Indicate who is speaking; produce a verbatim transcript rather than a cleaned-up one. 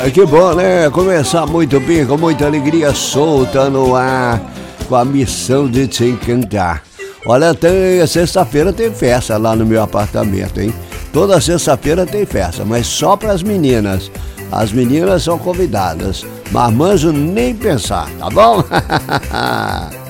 Speaker 1: Que bom, né? Começar muito bem, com muita alegria, solta no ar, com a missão de te encantar. Olha, tem, sexta-feira tem festa lá no meu apartamento, hein? Toda sexta-feira tem festa, mas só para as meninas. As meninas são convidadas, marmanjo nem pensar, tá bom?